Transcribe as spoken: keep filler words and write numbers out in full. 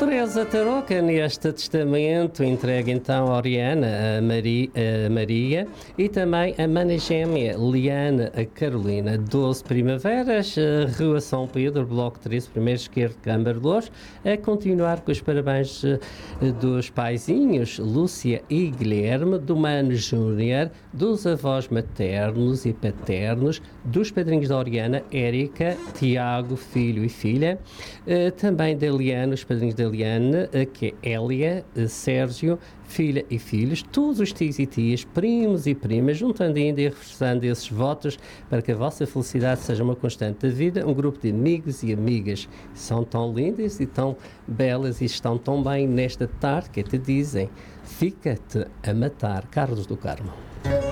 Teresa Tarouca, neste testamento, entregue então a Oriana, a Maria, a Maria e também a mana gêmea, Liana a Carolina. doze primaveras, Rua São Pedro, Bloco treze, primeiro esquerdo, Câmara de Louros. A continuar com os parabéns dos paizinhos, Lúcia e Guilherme, do Mano Júnior, dos avós maternos e paternos, dos padrinhos da Oriana, Érica, Tiago, filho e filha, também da Liana, os padrinhos da Liana, que é Hélia, Sérgio, filha e filhos, todos os tios e tias, primos e primas, juntando ainda e reforçando esses votos para que a vossa felicidade seja uma constante da vida. Um grupo de amigos e amigas são tão lindas e tão belas e estão tão bem nesta tarde que te dizem: fica-te a matar. Carlos do Carmo.